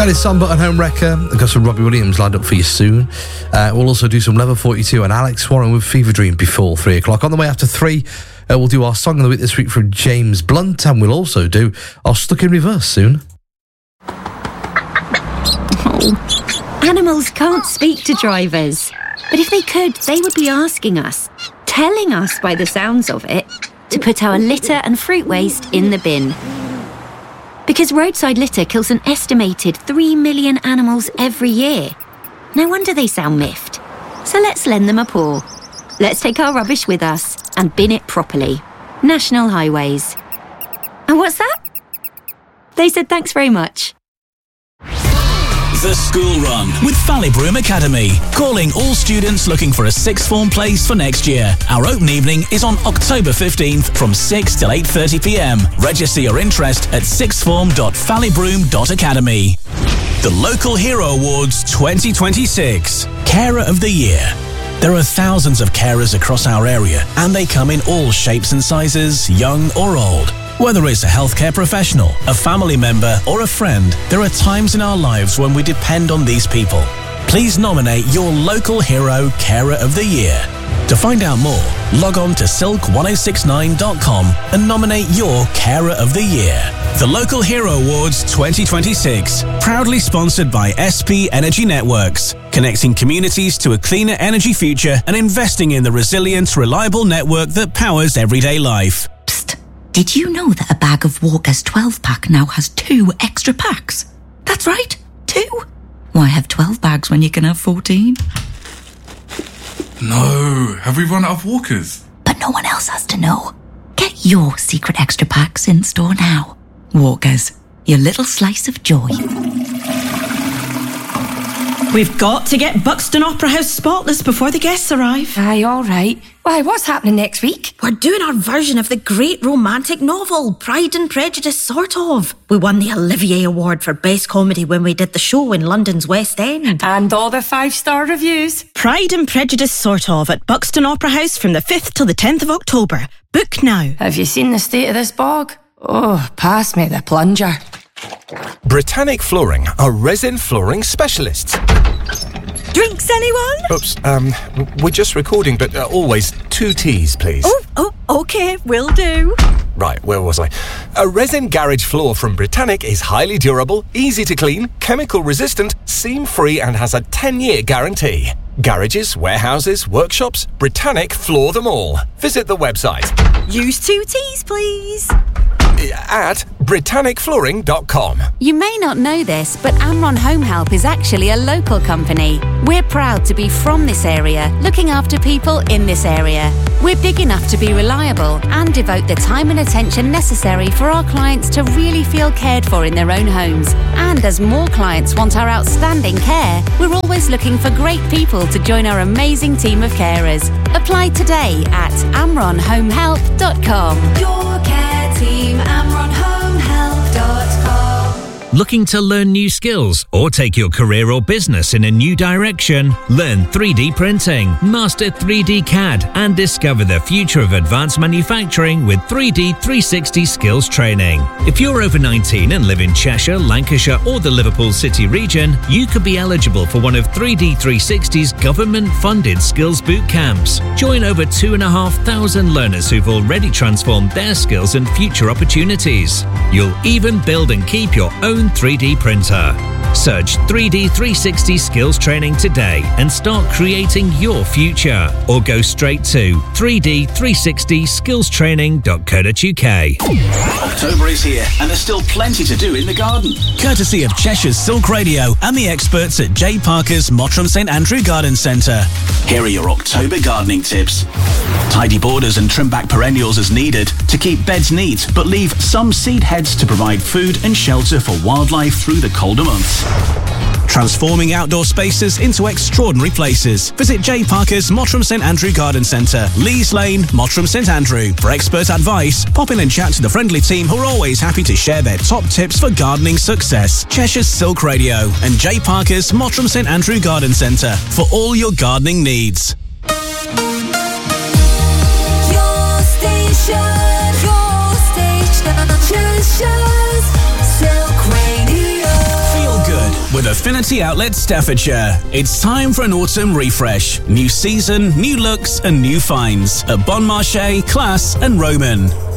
That is Sun Button Home Wrecker. I've got some Robbie Williams lined up for you soon. We'll also do some Level 42 and Alex Warren with Fever Dream before 3 o'clock. On the way after 3, we'll do our Song of the Week this week from James Blunt, and we'll also do our Stuck in Reverse soon. Oh, animals can't speak to drivers. But if they could, they would be asking us, telling us by the sounds of it, to put our litter and fruit waste in the bin. Because roadside litter kills an estimated 3 million animals every year. No wonder they sound miffed. So let's lend them a paw. Let's take our rubbish with us and bin it properly. National Highways. And what's that? They said thanks very much. The School Run with Fallybroom Academy. Calling all students looking for a sixth form place for next year. Our open evening is on October 15th from 6 till 8:30pm. Register your interest at sixthform.fallybroom.academy. The Local Hero Awards 2026. Carer of the Year. There are thousands of carers across our area, and they come in all shapes and sizes, young or old. Whether it's a healthcare professional, a family member, or a friend, there are times in our lives when we depend on these people. Please nominate your local hero Carer of the Year. To find out more, log on to silk1069.com and nominate your Carer of the Year. The Local Hero Awards 2026, proudly sponsored by SP Energy Networks, connecting communities to a cleaner energy future and investing in the resilient, reliable network that powers everyday life. Psst. Did you know that a bag of Walker's 12-pack now has 2 extra packs? That's right, 2. Why have 12 bags when you can have 14? No, have we run out of Walkers? But no one else has to know. Get your secret extra packs in store now. Walkers, your little slice of joy. We've got to get Buxton Opera House spotless before the guests arrive. Aye, all right. Why, what's happening next week? We're doing our version of the great romantic novel, Pride and Prejudice, sort of. We won the Olivier Award for Best Comedy when we did the show in London's West End. And all the 5-star reviews. Pride and Prejudice, sort of, at Buxton Opera House from the 5th till the 10th of October. Book now. Have you seen the state of this bog? Oh, pass me the plunger. Britannic Flooring are resin flooring specialists. Drinks, anyone? Oops, we're just recording, but always 2 teas, please. Oh, okay, will do. Right, where was I? A resin garage floor from Britannic is highly durable, easy to clean, chemical resistant, seam-free, and has a 10-year guarantee. Garages, warehouses, workshops, Britannic floor them all. Visit the website. Use 2 teas, please. At BritannicFlooring.com. You may not know this, but Amron Home Help is actually a local company. We're proud to be from this area, looking after people in this area. We're big enough to be reliable and devote the time and attention necessary for our clients to really feel cared for in their own homes. And as more clients want our outstanding care, we're always looking for great people to join our amazing team of carers. Apply today at amronhomehelp.com. Your care team, amronhomehelp.com. Looking to learn new skills or take your career or business in a new direction? Learn 3D printing, master 3D CAD, and discover the future of advanced manufacturing with 3D 360 skills training. If you're over 19 and live in Cheshire, Lancashire, or the Liverpool City region, you could be eligible for one of 3D 360's government-funded skills boot camps. Join over 2,500 learners who've already transformed their skills and future opportunities. You'll even build and keep your own 3D printer. Search 3D 360 skills training today and start creating your future. Or go straight to 3D360skillstraining.co.uk. October is here and there's still plenty to do in the garden. Courtesy of Cheshire's Silk Radio and the experts at J. Parker's Mottram St Andrew Garden Centre. Here are your October gardening tips. Tidy borders and trim back perennials as needed to keep beds neat, but leave some seed heads to provide food and shelter for wildlife through the colder months. Transforming outdoor spaces into extraordinary places. Visit J. Parker's Mottram St Andrew Garden Centre, Lees Lane, Mottram St Andrew. For expert advice, pop in and chat to the friendly team who are always happy to share their top tips for gardening success. Cheshire's Silk Radio and J. Parker's Mottram St Andrew Garden Centre for all your gardening needs. Your station, Cheshire's Silk Radio. Feel good Affinity Outlet Staffordshire. It's time for an autumn refresh. New season, new looks and new finds at Bon Marché, Class and Roman.